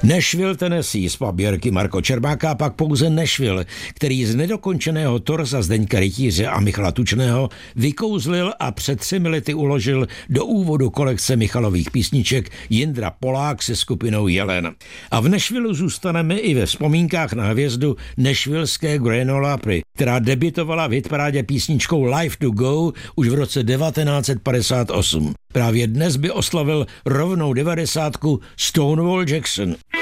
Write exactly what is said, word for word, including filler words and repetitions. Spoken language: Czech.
Nashville, Tennessee, z paběrky Marko Čermáka, pak pouze Nashville, který z nedokončeného torza Zdeňka Rytíře a Michala Tučného vykouzlil a před třemi lety uložil do úvodu kolekce Michalových písniček Jindra Polák se skupinou Jelen. A v Nashville zůstaneme i ve vzpomínkách na hvězdu nashvilleské Granola Opry, která debitovala v hitparádě písničkou Life to Go už v roce devatenáct set padesát osm. Právě dnes by oslavil rovnou devadesátku Stonewall Jackson.